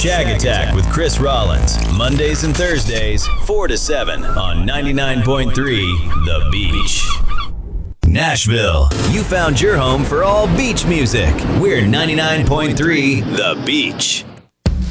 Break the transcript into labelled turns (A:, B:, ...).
A: Shag Attack with Chris Rollins, Mondays and Thursdays, 4 to 7 on 99.3 The Beach. Nashville, you found your home for all beach music. We're 99.3 The Beach.